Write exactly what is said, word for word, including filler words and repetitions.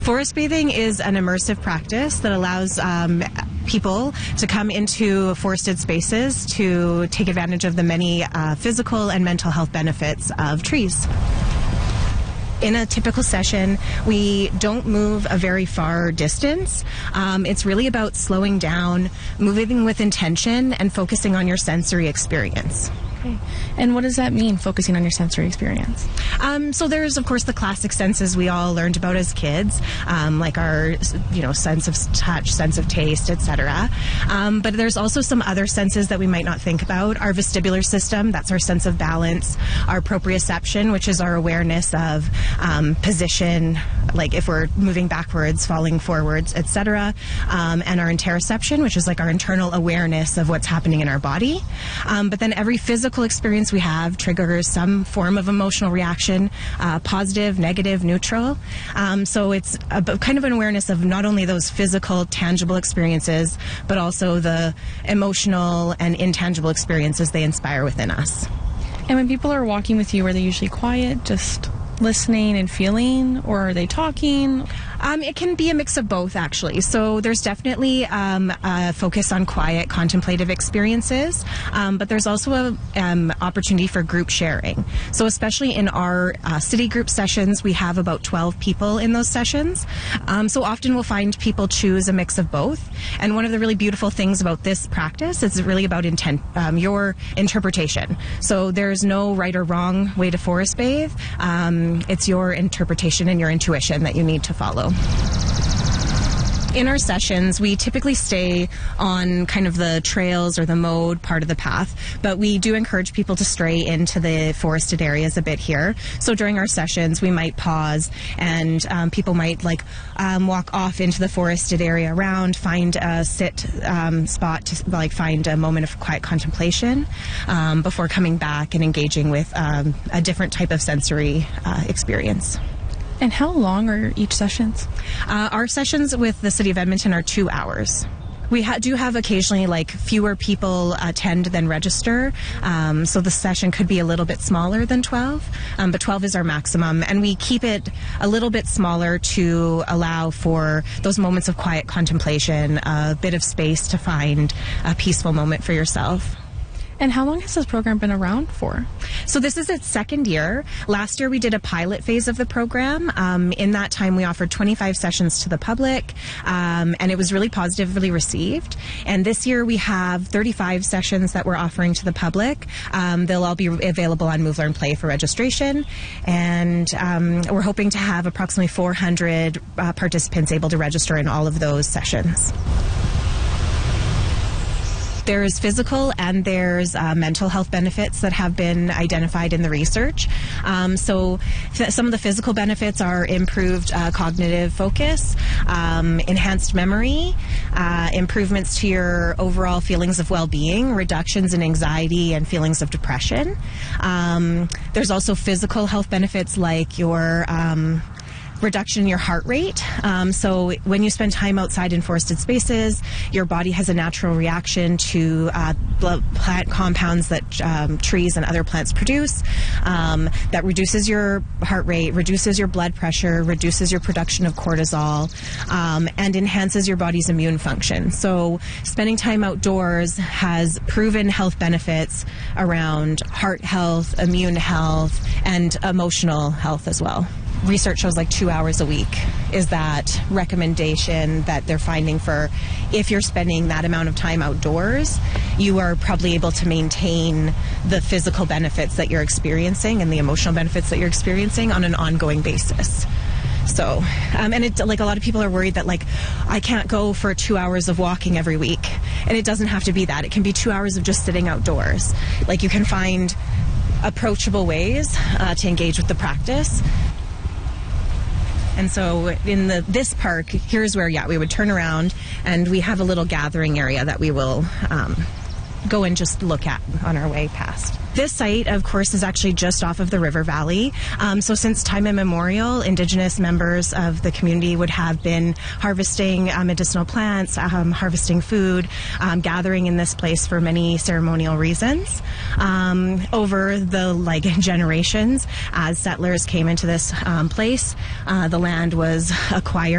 Forest bathing is an immersive practice that allows um, people to come into forested spaces to take advantage of the many uh, physical and mental health benefits of trees. In a typical session, we don't move a very far distance. Um, it's really about slowing down, moving with intention, and focusing on your sensory experience. Okay. And what does that mean, focusing on your sensory experience? Um, so there's, of course, the classic senses we all learned about as kids, um, like our, you know, sense of touch, sense of taste, et cetera. Um, but there's also some other senses that we might not think about. Our vestibular system, that's our sense of balance. Our proprioception, which is our awareness of um, position, like if we're moving backwards, falling forwards, et cetera. Um, and our interoception, which is like our internal awareness of what's happening in our body. Um, but then every physical experience we have triggers some form of emotional reaction, uh, positive, negative, neutral. Um, so it's a, kind of an awareness of not only those physical, tangible experiences, but also the emotional and intangible experiences they inspire within us. And when people are walking with you, are they usually quiet, just listening and feeling, or are they talking? Um, it can be a mix of both, actually. So there's definitely um, a focus on quiet, contemplative experiences, um, but there's also a um, opportunity for group sharing. So especially in our uh, city group sessions, we have about twelve people in those sessions. Um, so often we'll find people choose a mix of both. And one of the really beautiful things about this practice is really about intent, um, your interpretation. So there's no right or wrong way to forest bathe. Um, it's your interpretation and your intuition that you need to follow. In our sessions, we typically stay on kind of the trails or the mowed part of the path, but we do encourage people to stray into the forested areas a bit here. So during our sessions, we might pause, and um, people might like um, walk off into the forested area around, find a sit um, spot to like find a moment of quiet contemplation um, before coming back and engaging with um, a different type of sensory uh, experience. And how long are each sessions? Uh, our sessions with the City of Edmonton are two hours. We ha- do have occasionally like fewer people attend than register, um, so the session could be a little bit smaller than twelve, um, but twelve is our maximum, and we keep it a little bit smaller to allow for those moments of quiet contemplation, a bit of space to find a peaceful moment for yourself. And how long has this program been around for? So this is its second year. Last year we did a pilot phase of the program. Um, in that time we offered twenty-five sessions to the public, um, and it was really positively received. And this year we have thirty-five sessions that we're offering to the public. Um, they'll all be available on Move, Learn, Play for registration. And um, we're hoping to have approximately four hundred uh, participants able to register in all of those sessions. There's physical and there's uh, mental health benefits that have been identified in the research. Um, so th- some of the physical benefits are improved uh, cognitive focus, um, enhanced memory, uh, improvements to your overall feelings of well-being, reductions in anxiety and feelings of depression. Um, there's also physical health benefits like your um, reduction in your heart rate. Um, so when you spend time outside in forested spaces, your body has a natural reaction to uh, plant compounds that um, trees and other plants produce um, that reduces your heart rate, reduces your blood pressure, reduces your production of cortisol, um, and enhances your body's immune function. So spending time outdoors has proven health benefits around heart health, immune health, and emotional health as well. Research shows like two hours a week is that recommendation that they're finding for if you're spending that amount of time outdoors, you are probably able to maintain the physical benefits that you're experiencing and the emotional benefits that you're experiencing on an ongoing basis. So, um, and it, like a lot of people are worried that like, I can't go for two hours of walking every week. And it doesn't have to be that. It can be two hours of just sitting outdoors. Like you can find approachable ways uh, to engage with the practice. And so in the this park, here's where, yeah, we would turn around and we have a little gathering area that we will um, go and just look at on our way past. This site, of course, is actually just off of the river valley. Um, so since time immemorial, Indigenous members of the community would have been harvesting uh, medicinal plants, um, harvesting food, um, gathering in this place for many ceremonial reasons. Um, over the like generations, as settlers came into this um, place, uh, the land was acquired.